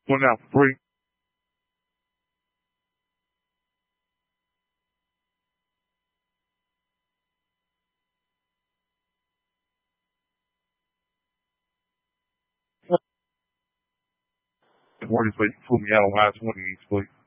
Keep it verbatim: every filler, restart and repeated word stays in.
One out for three. Morning, please. Put me out on last one of these, please.